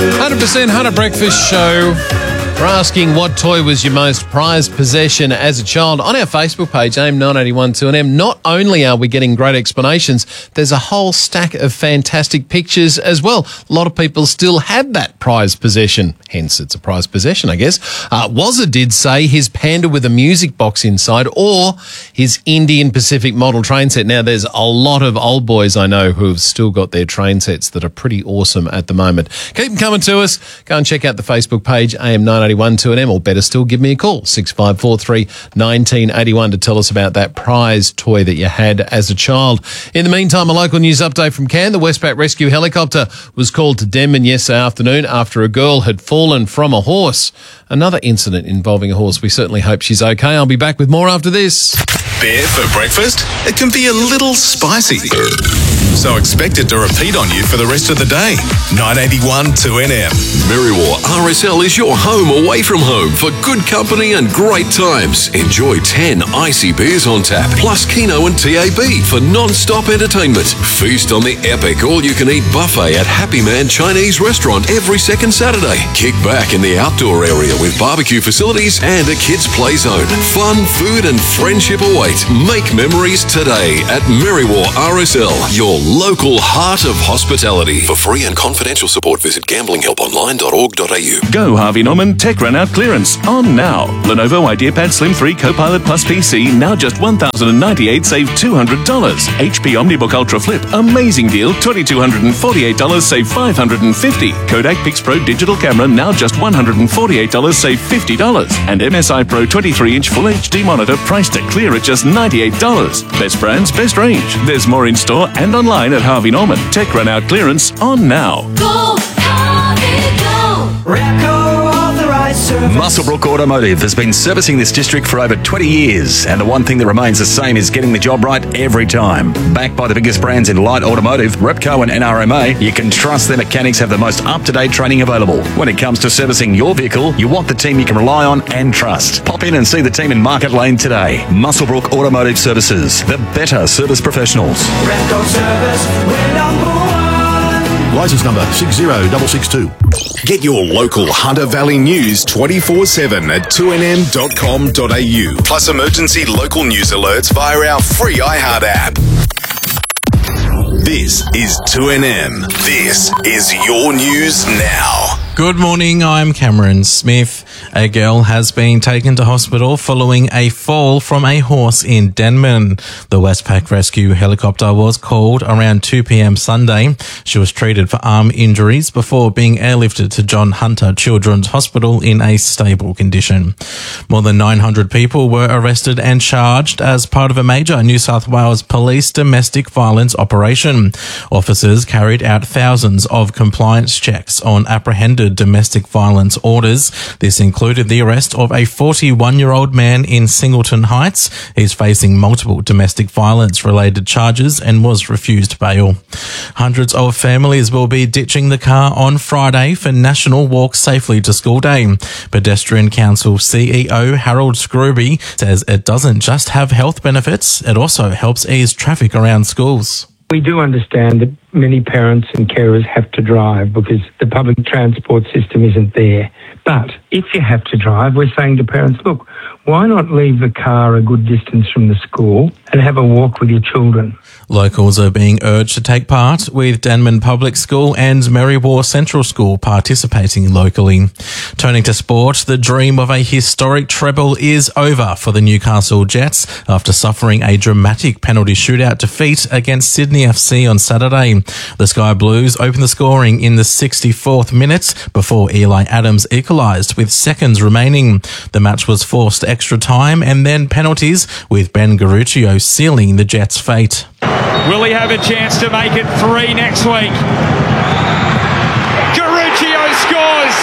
100% Hunter Breakfast Show. We're asking what toy was your most prized possession as a child on our Facebook page, AIM 981-2NM. Not only are we getting great explanations, there's a whole stack of fantastic pictures as well. A lot of people still have that prized possession, hence it's a prized possession, I guess. Wazza did say his Panda with a music box inside or his Indian Pacific model train set. Now, there's a lot of old boys I know who have still got their train sets that are pretty awesome at the moment. Keep them coming to us. Go and check out the Facebook page, AIM 981-2NM, or better still, give me a call, 6543 1981, to tell us about that prized toy that you had as a child. In the meantime, a local news update from Cairn. The Westpac rescue helicopter was called to Denman yesterday afternoon after a girl had fallen from a horse. Another incident involving a horse. We certainly hope she's okay. I'll be back with more after this. Beer for breakfast? It can be a little spicy. So expect it to repeat on you for the rest of the day. 981-2NM. Merriwar RSL is your home away from home for good company and great times. Enjoy 10 icy beers on tap, plus Keno and TAB for non-stop entertainment. Feast on the epic all-you-can-eat buffet at Happy Man Chinese Restaurant every second Saturday. Kick back in the outdoor area with barbecue facilities and a kids' play zone. Fun, food and friendship await. Make memories today at Merriwar RSL, your local heart of hospitality. For free and confidential support, visit gamblinghelponline.org.au. Go Harvey Norman Tech Run Out Clearance on now. Lenovo IdeaPad Slim 3 Copilot Plus PC, now just $1,098, save $200. HP OmniBook Ultra Flip, amazing deal, $2,248, save $550. Kodak PixPro Digital Camera, now just $148, save $50. And MSI Pro 23-inch Full HD monitor, priced at clear at just $98. Best brands, best range. There's more in store and online at Harvey Norman. Tech Run Out Clearance on now. Go, Harvey, go! Repco authorized service. Muswellbrook Automotive has been servicing this district for over 20 years, and the one thing that remains the same is getting the job right every time. Backed by the biggest brands in light automotive, Repco and NRMA, you can trust their mechanics have the most up-to-date training available. When it comes to servicing your vehicle, you want the team you can rely on and trust. Pop in and see the team in Market Lane today. Muswellbrook Automotive Services, the better service professionals. Repco service, we're number one. License number 60662. Get your local Hunter Valley news 24/7 at 2nm.com.au. Plus emergency local news alerts via our free iHeart app. This is 2NM. This is your news now. Good morning, I'm Cameron Smith. A girl has been taken to hospital following a fall from a horse in Denman. The Westpac rescue helicopter was called around 2 p.m. Sunday. She was treated for arm injuries before being airlifted to John Hunter Children's Hospital in a stable condition. More than 900 people were arrested and charged as part of a major New South Wales police domestic violence operation. Officers carried out thousands of compliance checks on apprehended domestic violence orders. This included the arrest of a 41-year-old man in Singleton Heights. He's facing multiple domestic violence-related charges and was refused bail. Hundreds of families will be ditching the car on Friday for National Walk Safely to School Day. Pedestrian Council CEO Harold Scrooby says it doesn't just have health benefits, it also helps ease traffic around schools. We do understand that many parents and carers have to drive because the public transport system isn't there. But if you have to drive, we're saying to parents, look, why not leave the car a good distance from the school and have a walk with your children? Locals are being urged to take part, with Denman Public School and Merriwar Central School participating locally. Turning to sport, the dream of a historic treble is over for the Newcastle Jets after suffering a dramatic penalty shootout defeat against Sydney FC on Saturday. The Sky Blues opened the scoring in the 64th minute before Eli Adams equalised with seconds remaining. The match was forced to extra time and then penalties, with Ben Garuccio sealing the Jets' fate. Will he have a chance to make it 3 next week? Garuccio scores!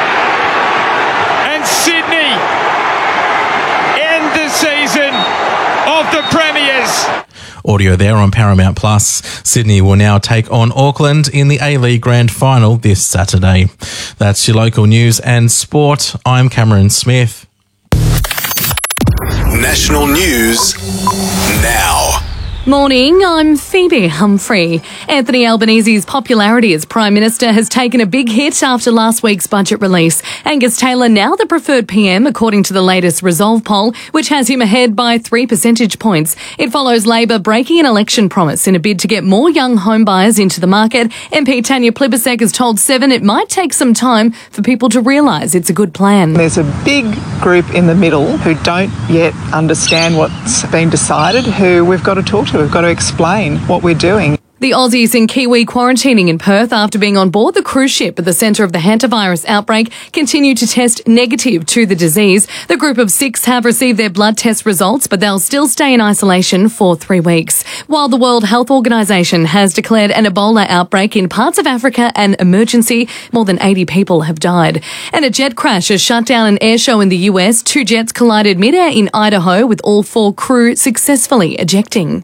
And Sydney end the season of the Premiers. Audio there on Paramount Plus. Sydney will now take on Auckland in the A-League Grand Final this Saturday. That's your local news and sport. I'm Cameron Smith. National news now. Morning, I'm Phoebe Humphrey. Anthony Albanese's popularity as Prime Minister has taken a big hit after last week's budget release. Angus Taylor now the preferred PM according to the latest Resolve poll, which has him ahead by 3 percentage points. It follows Labor breaking an election promise in a bid to get more young home buyers into the market. MP Tanya Plibersek has told Seven it might take some time for people to realise it's a good plan. There's a big group in the middle who don't yet understand what's been decided, who we've got to talk to. We've got to explain what we're doing. The Aussies in Kiwi quarantining in Perth after being on board the cruise ship at the centre of the hantavirus outbreak continue to test negative to the disease. The group of 6 have received their blood test results, but they'll still stay in isolation for 3 weeks. While the World Health Organization has declared an Ebola outbreak in parts of Africa an emergency, more than 80 people have died. And a jet crash has shut down an air show in the US. 2 jets collided midair in Idaho, with all 4 crew successfully ejecting.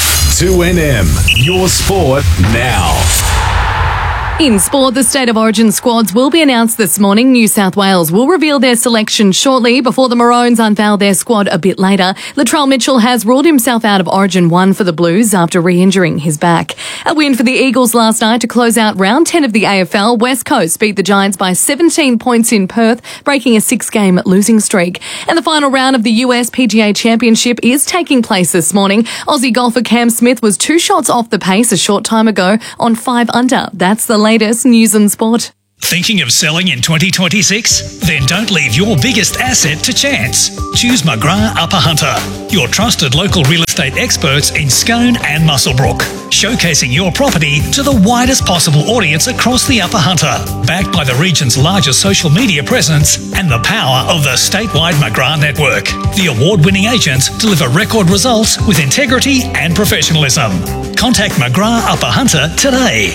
2NM, your sport now. In sport, the State of Origin squads will be announced this morning. New South Wales will reveal their selection shortly before the Maroons unveil their squad a bit later. Latrell Mitchell has ruled himself out of Origin 1 for the Blues after re-injuring his back. A win for the Eagles last night to close out round 10 of the AFL. West Coast beat the Giants by 17 points in Perth, breaking a 6-game losing streak. And the final round of the US PGA Championship is taking place this morning. Aussie golfer Cam Smith was 2 shots off the pace a short time ago on 5 under. That's the latest news and sport. Thinking of selling in 2026? Then don't leave your biggest asset to chance. Choose McGrath Upper Hunter, your trusted local real estate experts in Scone and Muswellbrook, showcasing your property to the widest possible audience across the Upper Hunter, backed by the region's largest social media presence and the power of the statewide McGrath network. The award-winning agents deliver record results with integrity and professionalism. Contact McGrath Upper Hunter today.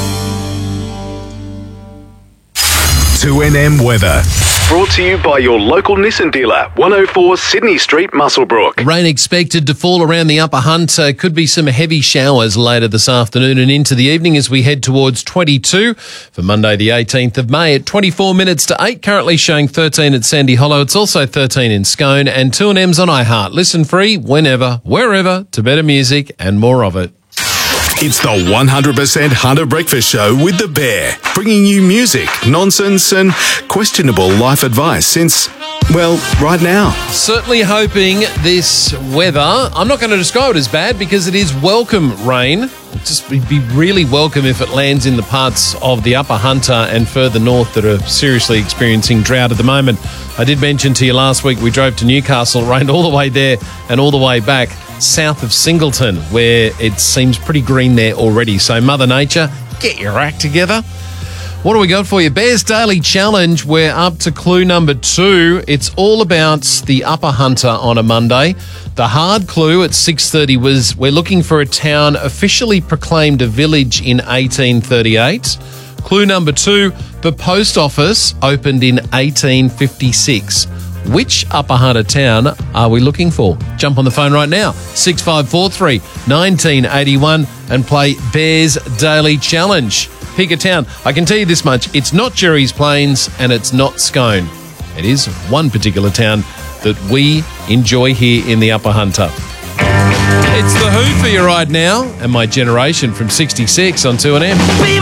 2NM weather. Brought to you by your local Nissan dealer, 104 Sydney Street, Muswellbrook. Rain expected to fall around the Upper Hunter. Could be some heavy showers later this afternoon and into the evening as we head towards 22 for Monday the 18th of May at 24 minutes to 8. Currently showing 13 at Sandy Hollow. It's also 13 in Scone, and 2NM's on iHeart. Listen free whenever, wherever, to better music and more of it. It's the 100% Hunter Breakfast Show with The Bear, bringing you music, nonsense and questionable life advice since, well, right now. Certainly hoping this weather, I'm not going to describe it as bad because it is welcome rain. It'd just be really welcome if it lands in the parts of the Upper Hunter and further north that are seriously experiencing drought at the moment. I did mention to you last week we drove to Newcastle. It rained all the way there and all the way back south of Singleton, where it seems pretty green there already. So Mother Nature, get your act together. What do we got for you? Bears Daily Challenge. We're up to clue number 2. It's all about the Upper Hunter on a Monday. The hard clue at 6:30 was we're looking for a town officially proclaimed a village in 1838. Clue number 2, the post office opened in 1856. Which Upper Hunter town are we looking for? Jump on the phone right now, 6543 1981, and play Bears Daily Challenge. Pick a town. I can tell you this much, it's not Jerry's Plains and it's not Scone. It is one particular town that we enjoy here in the Upper Hunter. It's The Who for you right now, and My Generation from 66 on 2NM.